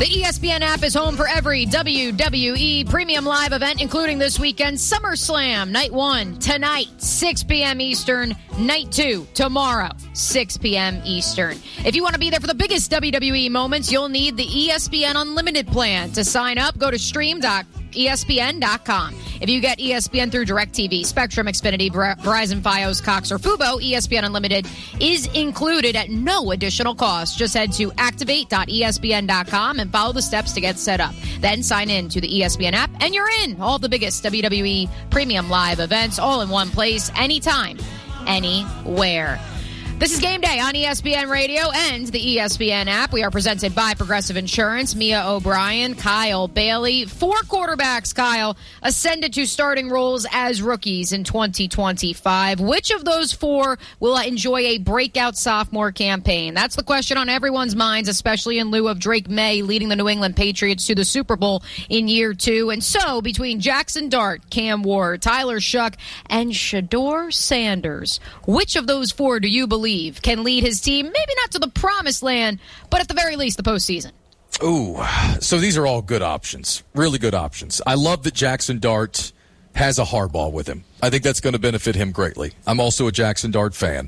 The ESPN app is home for every WWE premium live event, including this weekend SummerSlam, Night 1 tonight, 6 p.m. Eastern, Night 2 tomorrow, 6 p.m. Eastern. If you want to be there for the biggest WWE moments, you'll need the ESPN Unlimited plan. To sign up, go to stream.espn.com. If you get ESPN through DirecTV, Spectrum, Xfinity, Verizon, Fios, Cox, or Fubo, ESPN Unlimited is included at no additional cost. Just head to activate.espn.com and follow the steps to get set up. Then sign in to the ESPN app, and you're in. All the biggest WWE premium live events all in one place, anytime, anywhere. This is Game Day on ESPN Radio and the ESPN app. We are presented by Progressive Insurance. Mia O'Brien, Kyle Bailey. 4 quarterbacks, Kyle, ascended to starting roles as rookies in 2025. Which of those 4 will enjoy a breakout sophomore campaign? That's the question on everyone's minds, especially in lieu of Drake May leading the New England Patriots to the Super Bowl in year 2. And so, between Jackson Dart, Cam Ward, Tyler Shuck, and Shedeur Sanders, which of those 4 do you believe can lead his team, maybe not to the promised land, but at the very least the postseason? Ooh, so these are all good options, really good options. I love that Jackson Dart has a Harbaugh with him. I think that's going to benefit him greatly. I'm also a Jackson Dart fan.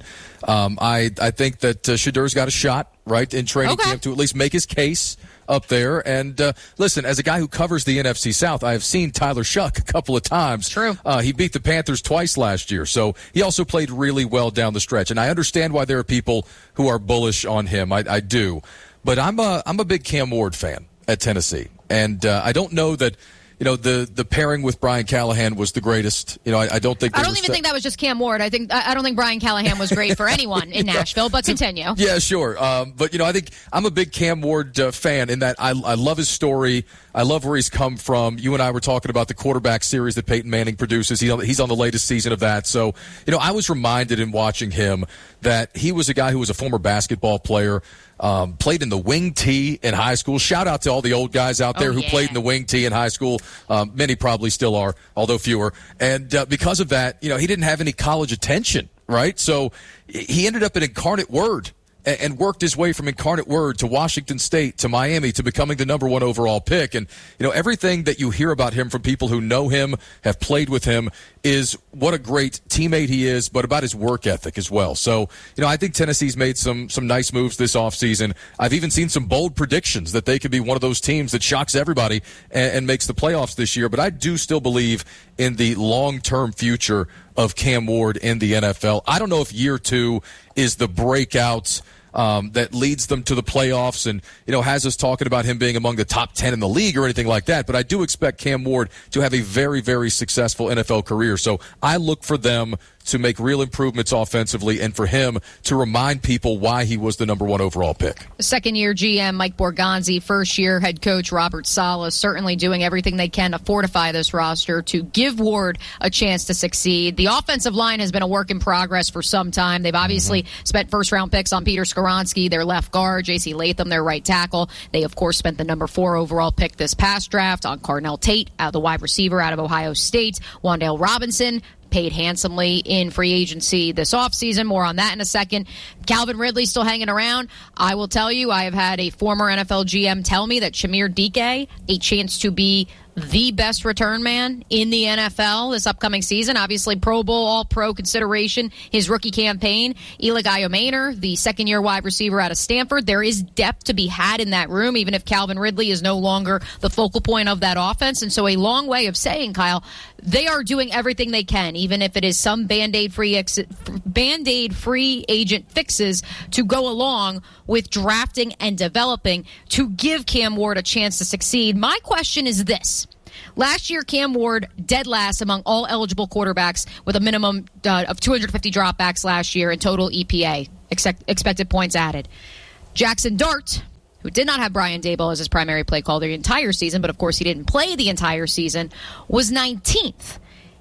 I think that Shedeur's got a shot, right, in training camp to at least make his case up there. And listen, as a guy who covers the NFC South, I have seen Tyler Shuck a couple of times. True. He beat the Panthers twice last year, so he also played really well down the stretch. And I understand why there are people who are bullish on him. I do. But I'm a big Cam Ward fan at Tennessee. And I don't know that, you know, the pairing with Brian Callahan was the greatest. You know, I don't think. I don't even think that was just Cam Ward. I don't think Brian Callahan was great for anyone in Nashville. But continue. Yeah, sure. But you know, I think I'm a big Cam Ward fan in that I love his story. I love where he's come from. You and I were talking about the quarterback series that Peyton Manning produces. He's on the latest season of that. So, you know, I was reminded in watching him that he was a guy who was a former basketball player. Played in the wing tee in high school. Shout out to all the old guys out there who played in the wing tee in high school. Many probably still are, although fewer. And because of that, you know, he didn't have any college attention, right? So he ended up at Incarnate Word and worked his way from Incarnate Word to Washington State to Miami to becoming the number 1 overall pick. And, you know, everything that you hear about him from people who know him, have played with him, is what a great teammate he is, but about his work ethic as well. So, you know, I think Tennessee's made some nice moves this offseason. I've even seen some bold predictions that they could be one of those teams that shocks everybody and makes the playoffs this year. But I do still believe in the long-term future of Cam Ward in the NFL. I don't know if year 2 is the breakout that leads them to the playoffs and, you know, has us talking about him being among the top 10 in the league or anything like that. But I do expect Cam Ward to have a very, very successful NFL career. So I look for them to make real improvements offensively and for him to remind people why he was the number 1 overall pick. Second-year GM Mike Borgonzi, first-year head coach Robert Saleh, certainly doing everything they can to fortify this roster to give Ward a chance to succeed. The offensive line has been a work in progress for some time. They've obviously spent first-round picks on Peter Skoronski, their left guard, J.C. Latham, their right tackle. They, of course, spent the number 4 overall pick this past draft on Carnell Tate, the wide receiver out of Ohio State, Wan'Dale Robinson, paid handsomely in free agency this offseason. More on that in a second. Calvin Ridley still hanging around. I will tell you, I have had a former NFL GM tell me that Shamir Dike, a chance to be the best return man in the NFL this upcoming season. Obviously, Pro Bowl, All-Pro consideration, his rookie campaign. Eli Maynor, the second-year wide receiver out of Stanford. There is depth to be had in that room, even if Calvin Ridley is no longer the focal point of that offense. And so a long way of saying, Kyle, they are doing everything they can, even if it is some Band-Aid-free agent fixes to go along with drafting and developing to give Cam Ward a chance to succeed. My question is this. Last year, Cam Ward dead last among all eligible quarterbacks with a minimum of 250 dropbacks last year in total EPA, expected points added. Jackson Dart, who did not have Brian Daboll as his primary play caller the entire season, but of course he didn't play the entire season, was 19th.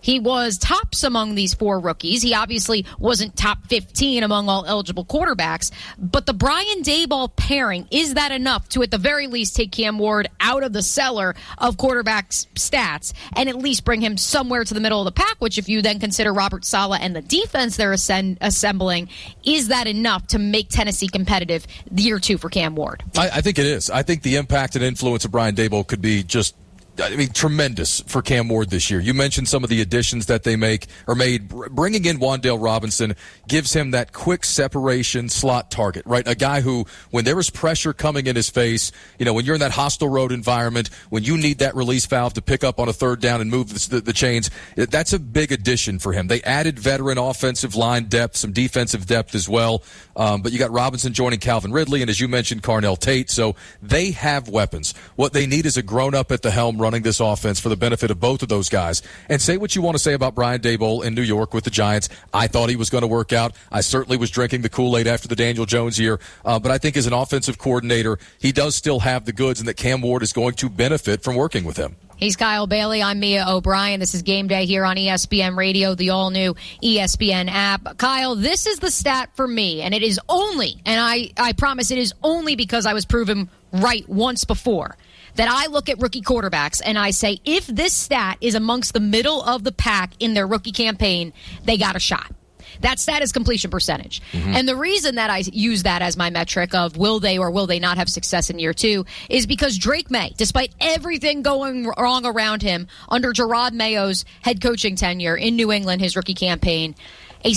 He was tops among these 4 rookies. He obviously wasn't top 15 among all eligible quarterbacks. But the Brian Daboll pairing, is that enough to at the very least take Cam Ward out of the cellar of quarterbacks' stats and at least bring him somewhere to the middle of the pack, which if you then consider Robert Saleh and the defense they're assembling, is that enough to make Tennessee competitive year 2 for Cam Ward? I think it is. I think the impact and influence of Brian Daboll could be just tremendous for Cam Ward this year. You mentioned some of the additions that they made. Bringing in Wan'Dale Robinson gives him that quick separation slot target, right? A guy who, when there is pressure coming in his face, when you're in that hostile road environment, when you need that release valve to pick up on a third down and move the chains, that's a big addition for him. They added veteran offensive line depth, some defensive depth as well. But you got Robinson joining Calvin Ridley, and as you mentioned, Carnell Tate. So they have weapons. What they need is a grown-up at the helm running this offense for the benefit of both of those guys. And say what you want to say about Brian Daboll in New York with the Giants. I thought he was going to work out. I certainly was drinking the Kool-Aid after the Daniel Jones year. But I think as an offensive coordinator, he does still have the goods, and that Cam Ward is going to benefit from working with him. He's Kyle Bailey. I'm Mia O'Brien. This is Game Day here on ESPN Radio, the all-new ESPN app. Kyle, this is the stat for me, and it is only, and I promise it is only because I was proven right once before, that I look at rookie quarterbacks and I say, if this stat is amongst the middle of the pack in their rookie campaign, they got a shot. That stat is completion percentage. Mm-hmm. And the reason that I use that as my metric of will they or will they not have success in year 2 is because Drake May, despite everything going wrong around him under Gerard Mayo's head coaching tenure in New England, his rookie campaign, a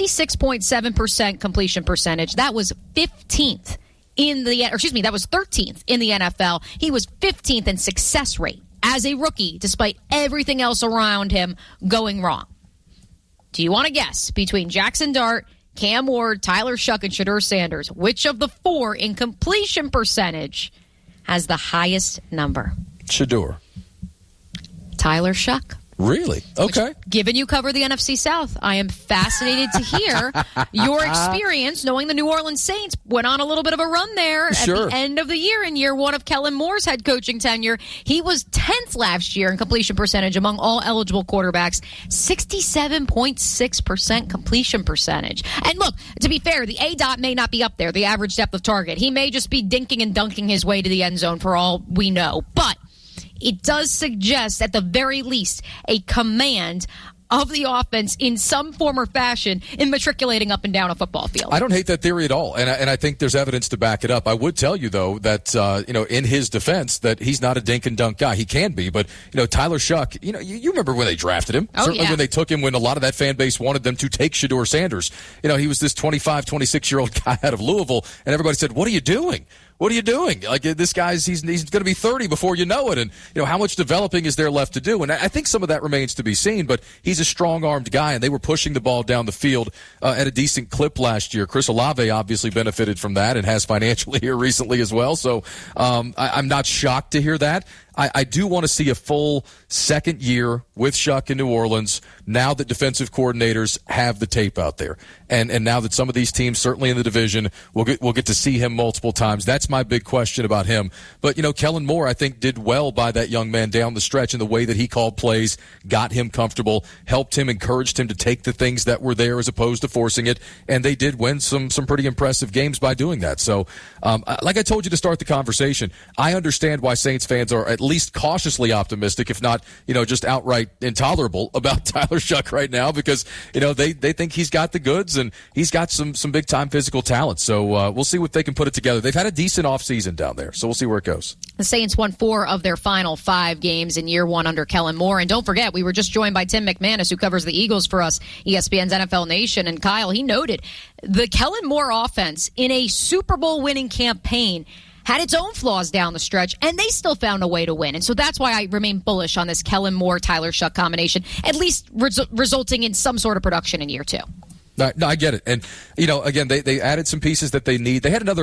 66.7% completion percentage. That was 15th. That was 13th in the NFL. He was 15th in success rate as a rookie, despite everything else around him going wrong. Do you want to guess between Jackson Dart, Cam Ward, Tyler Shough, and Shedeur Sanders, which of the 4 in completion percentage has the highest number? Shedeur. Tyler Shough. Really? Okay. Which, given you cover the NFC South, I am fascinated to hear your experience knowing the New Orleans Saints went on a little bit of a run there at the end of the year in year 1 of Kellen Moore's head coaching tenure. He was 10th last year in completion percentage among all eligible quarterbacks, 67.6% completion percentage. And look, to be fair, the ADOT may not be up there, the average depth of target. He may just be dinking and dunking his way to the end zone for all we know. But it does suggest, at the very least, a command of the offense in some form or fashion in matriculating up and down a football field. I don't hate that theory at all, and I think there's evidence to back it up. I would tell you, though, that in his defense, that he's not a dink and dunk guy. He can be, but Tyler Shough, you remember when they drafted him? Oh, certainly yeah. When they took him, when a lot of that fan base wanted them to take Shedeur Sanders. He was this 25, 26-year-old guy out of Louisville, and everybody said, "What are you doing? What are you doing? Like, this guy's, he's going to be 30 before you know it." And, how much developing is there left to do? And I think some of that remains to be seen, but he's a strong-armed guy, and they were pushing the ball down the field at a decent clip last year. Chris Olave obviously benefited from that and has financially here recently as well. So I'm not shocked to hear that. I do want to see a full second year with Shough in New Orleans now that defensive coordinators have the tape out there. And now that some of these teams, certainly in the division, we'll get to see him multiple times. That's my big question about him. But, Kellen Moore, I think, did well by that young man down the stretch in the way that he called plays, got him comfortable, helped him, encouraged him to take the things that were there as opposed to forcing it. And they did win some pretty impressive games by doing that. So, like I told you to start the conversation, I understand why Saints fans are at least cautiously optimistic, if not, just outright intolerable about Tyler Shough right now, because, they think he's got the goods and he's got some big time physical talent. So we'll see what they can put it together. They've had a decent offseason down there, so we'll see where it goes. The Saints won 4 of their final 5 games in year 1 under Kellen Moore. And don't forget, we were just joined by Tim McManus, who covers the Eagles for us, ESPN's NFL Nation. And Kyle, he noted the Kellen Moore offense in a Super Bowl winning campaign had its own flaws down the stretch, and they still found a way to win. And so that's why I remain bullish on this Kellen Moore-Tyler Shough combination, at least resulting in some sort of production in year 2. No, I get it. And, again, they added some pieces that they need. They had another,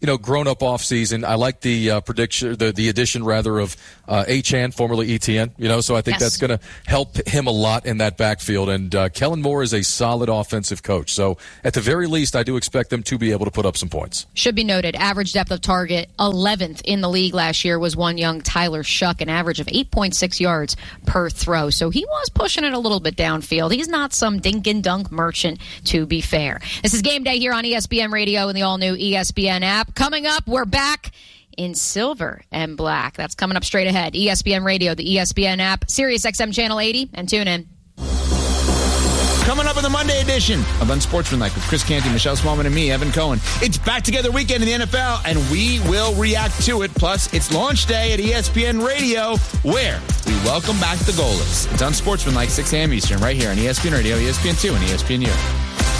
grown-up offseason. I like the prediction, the addition rather of Achane, formerly Etienne. So I think that's going to help him a lot in that backfield. And Kellen Moore is a solid offensive coach. So at the very least, I do expect them to be able to put up some points. Should be noted, average depth of target 11th in the league last year was one young Tyler Shuck, an average of 8.6 yards per throw. So he was pushing it a little bit downfield. He's not some dink and dunk merchant, to be fair. This is Game Day here on ESPN Radio and the all-new ESPN app. Coming up, we're back in silver and black. That's coming up straight ahead. ESPN Radio, the ESPN app, Sirius XM Channel 80, and tune in. Coming up in the Monday edition of Unsportsmanlike with Chris Canty, Michelle Smallman, and me, Evan Cohen. It's back together weekend in the NFL, and we will react to it. Plus, it's launch day at ESPN Radio, where we welcome back the goalless. It's Unsportsmanlike, 6 a.m. Eastern, right here on ESPN Radio, ESPN2, and ESPNU.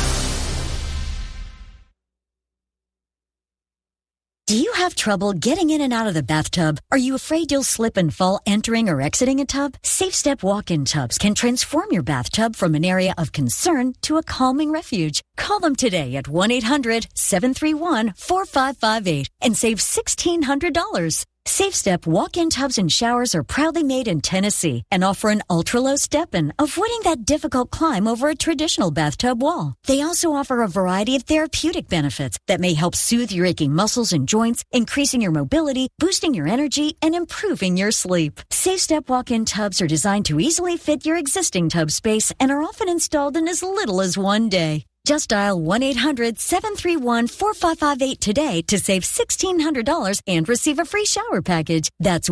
Do you have trouble getting in and out of the bathtub? Are you afraid you'll slip and fall entering or exiting a tub? SafeStep walk-in tubs can transform your bathtub from an area of concern to a calming refuge. Call them today at 1-800-731-4558 and save $1,600. SafeStep walk-in tubs and showers are proudly made in Tennessee and offer an ultra-low step-in, avoiding that difficult climb over a traditional bathtub wall. They also offer a variety of therapeutic benefits that may help soothe your aching muscles and joints, increasing your mobility, boosting your energy, and improving your sleep. SafeStep walk-in tubs are designed to easily fit your existing tub space and are often installed in as little as one day. Just dial 1-800-731-4558 today to save $1,600 and receive a free shower package. That's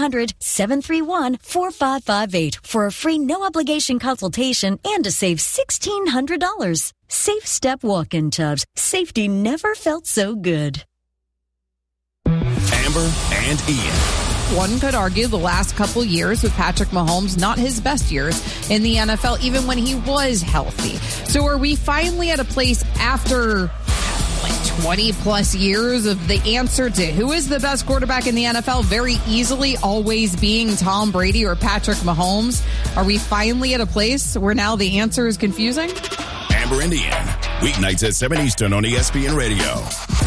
1-800-731-4558 for a free no-obligation consultation and to save $1,600. SafeStep walk-in tubs. Safety never felt so good. Amber and Ian. One could argue the last couple years with Patrick Mahomes, not his best years in the NFL, even when he was healthy. So are we finally at a place after 20 plus years of the answer to who is the best quarterback in the NFL very easily always being Tom Brady or Patrick Mahomes? Are we finally at a place where now the answer is confusing? Amber and Ian, weeknights at 7 Eastern on ESPN Radio.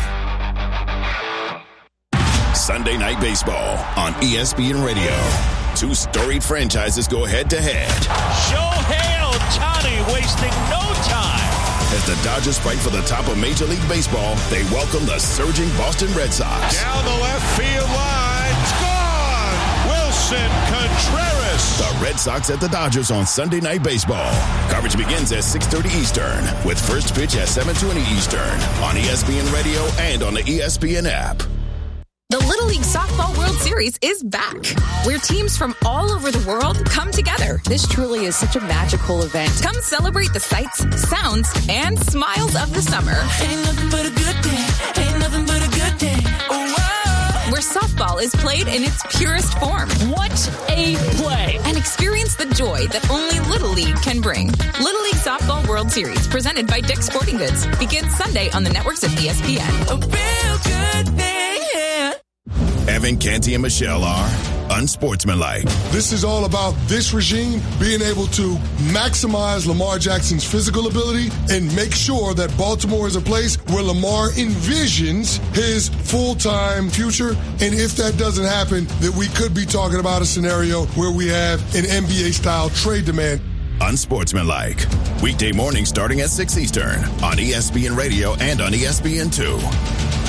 Sunday Night Baseball on ESPN Radio. Two storied franchises go head-to-head. Shohei Ohtani wasting no time. As the Dodgers fight for the top of Major League Baseball, they welcome the surging Boston Red Sox. Down the left field line. It's gone! Wilson Contreras. The Red Sox at the Dodgers on Sunday Night Baseball. Coverage begins at 6:30 Eastern, with first pitch at 7:20 Eastern on ESPN Radio and on the ESPN app. The Little League Softball World Series is back, where teams from all over the world come together. This truly is such a magical event. Come celebrate the sights, sounds, and smiles of the summer. Ain't nothing but a good day. Ain't nothing but a good day. Oh, wow. Where softball is played in its purest form. What a play. And experience the joy that only Little League can bring. Little League Softball World Series, presented by Dick's Sporting Goods, begins Sunday on the networks of ESPN. A real good day. Evan, Canty, and Michelle are Unsportsmanlike. This is all about this regime being able to maximize Lamar Jackson's physical ability and make sure that Baltimore is a place where Lamar envisions his full-time future. And if that doesn't happen, that we could be talking about a scenario where we have an NBA-style trade demand. Unsportsmanlike. Weekday morning starting at 6 Eastern on ESPN Radio and on ESPN2.